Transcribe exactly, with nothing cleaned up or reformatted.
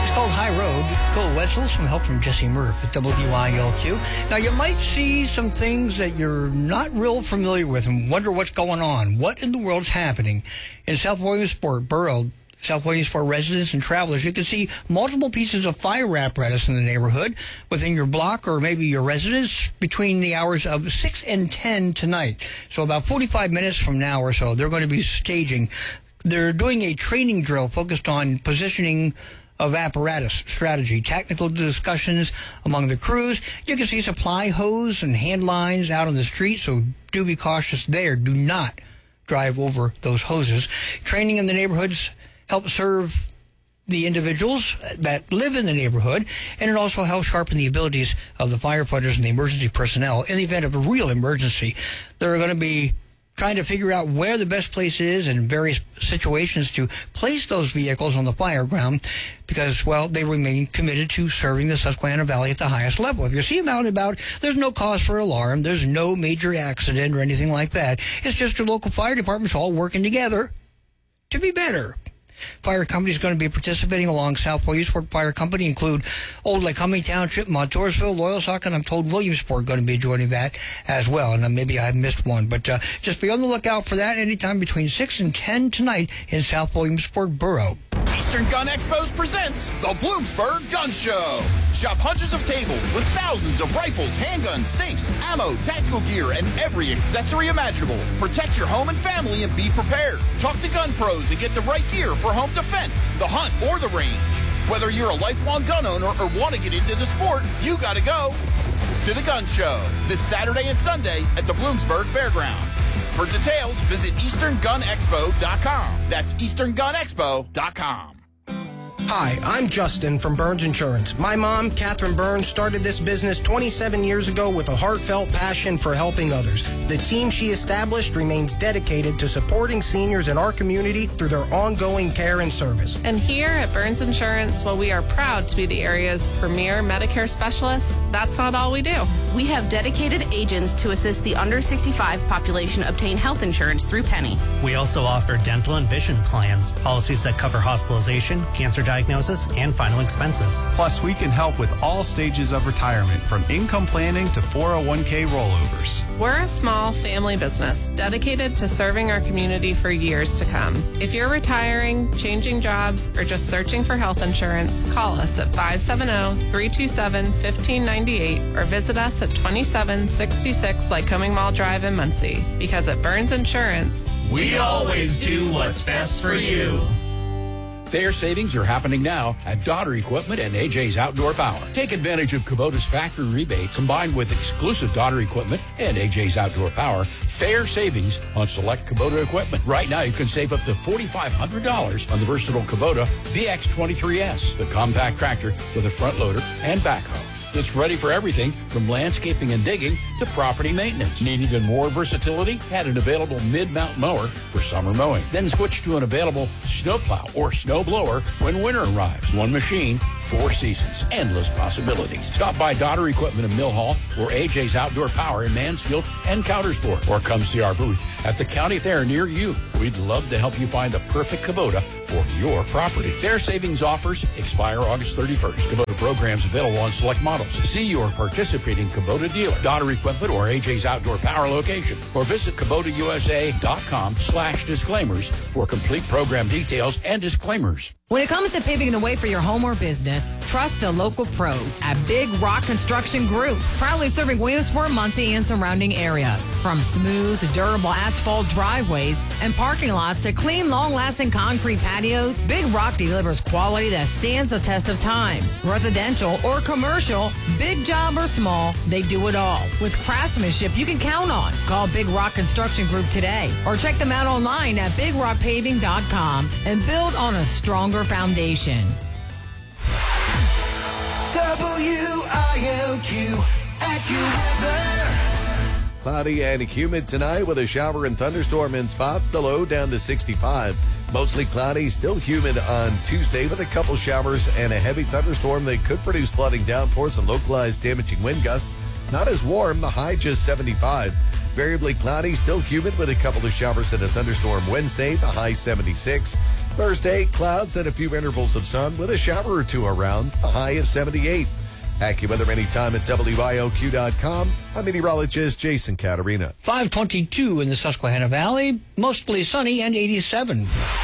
It's called High Road. Cole Wetzel, some help from Jesse Murph at W I L Q. Now, you might see some things that you're not real familiar with and wonder what's going on. What in the world's happening? In South Williamsport Borough, South Williamsport residents and travelers, you can see multiple pieces of fire apparatus in the neighborhood within your block or maybe your residence between the hours of six and ten tonight. So about forty-five minutes from now or so, they're going to be staging. They're doing a training drill focused on positioning of apparatus, strategy, technical discussions among the crews. You can see supply hose and hand lines out on the street, so do be cautious there. Do not drive over those hoses. Training in the neighborhoods help serve the individuals that live in the neighborhood, and it also helps sharpen the abilities of the firefighters and the emergency personnel in the event of a real emergency. They're going to be trying to figure out where the best place is in various situations to place those vehicles on the fire ground because, well, they remain committed to serving the Susquehanna Valley at the highest level. If you see them out and about, there's no cause for alarm. There's no major accident or anything like that. It's just your local fire departments all working together to be better. Fire companies going to be participating along South Williamsport Fire Company include Old Lake Cumming Township, Montoursville, Loyalsock, and I'm told Williamsport going to be joining that as well. And uh, maybe I missed one, but uh, just be on the lookout for that anytime between six and ten tonight in South Williamsport Borough. Eastern Gun Expos presents the Bloomsburg Gun Show. Shop hundreds of tables with thousands of rifles, handguns, safes, ammo, tactical gear, and every accessory imaginable. Protect your home and family and be prepared. Talk to gun pros and get the right gear for home defense, the hunt, or the range. Whether you're a lifelong gun owner or want to get into the sport, you gotta go to the Gun Show this Saturday and Sunday at the Bloomsburg Fairgrounds. For details, visit eastern gun expo dot com. That's eastern gun expo dot com. Hi, I'm Justin from Burns Insurance. My mom, Catherine Burns, started this business twenty-seven years ago with a heartfelt passion for helping others. The team she established remains dedicated to supporting seniors in our community through their ongoing care and service. And here at Burns Insurance, while we are proud to be the area's premier Medicare specialists, that's not all we do. We have dedicated agents to assist the under sixty-five population obtain health insurance through Penny. We also offer dental and vision plans, policies that cover hospitalization, cancer diagnosis, and final expenses. Plus, we can help with all stages of retirement, from income planning to four oh one k rollovers. We're a small family business dedicated to serving our community for years to come. If you're retiring, changing jobs, or just searching for health insurance, call us at five seven zero, three two seven, one five nine eight or visit us at twenty-seven sixty-six Lycoming Mall Drive in Muncie. Because at Burns Insurance, we always do what's best for you. Fair savings are happening now at Daughter Equipment and A J's Outdoor Power. Take advantage of Kubota's factory rebates combined with exclusive Daughter Equipment and A J's Outdoor Power. Fair savings on select Kubota equipment. Right now, you can save up to four thousand five hundred dollars on the versatile Kubota B X twenty-three S, the compact tractor with a front loader and backhoe. It's ready for everything from landscaping and digging to property maintenance. Need even more versatility? Add an available mid-mount mower for summer mowing. Then switch to an available snowplow or snow blower when winter arrives. One machine, four seasons, endless possibilities. Stop by Daughter Equipment in Mill Hall or A J's Outdoor Power in Mansfield and Countersport, or come see our booth at the county fair near you. We'd love to help you find the perfect Kubota for your property. Fair savings offers expire August thirty-first. Kubota programs available on select models. See your participating Kubota dealer, Daughter Equipment, or A J's Outdoor Power location, or visit Kubota U S A dot com slash disclaimers for complete program details and disclaimers. When it comes to paving the way for your home or business, trust the local pros at Big Rock Construction Group, proudly serving Williamsport, Muncie, and surrounding areas. From smooth, durable asphalt driveways and parking lots to clean, long-lasting concrete patios, Big Rock delivers quality that stands the test of time. Residential or commercial, big job or small, they do it all. With craftsmanship you can count on. Call Big Rock Construction Group today or check them out online at big rock paving dot com and build on a stronger foundation. W I L Q AccuWeather. Cloudy and humid tonight with a shower and thunderstorm in spots. The low down to sixty-five. Mostly cloudy, still humid on Tuesday with a couple showers and a heavy thunderstorm that could produce flooding downpours and localized damaging wind gusts. Not as warm, the high just seventy-five. Variably cloudy, still humid with a couple of showers and a thunderstorm Wednesday, the high seventy-six. Thursday, clouds and a few intervals of sun with a shower or two around, a high of seventy-eight. AccuWeather anytime at W I L Q dot com. I'm meteorologist Jason Caterina. five twenty-two in the Susquehanna Valley, mostly sunny and eighty-seven.